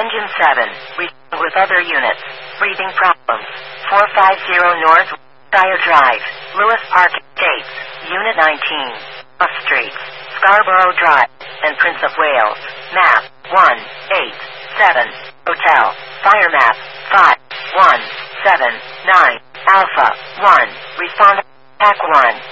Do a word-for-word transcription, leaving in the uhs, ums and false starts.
Engine seven, return with other units. Breathing problems. four five zero North Shire Drive, Lewis Park Gates, Unit nineteen. Off Streets, Scarborough Drive, and Prince of Wales. Map, one eight seven. Hotel, Fire Map, five one seven nine. Alpha, one. Respond, Pack one.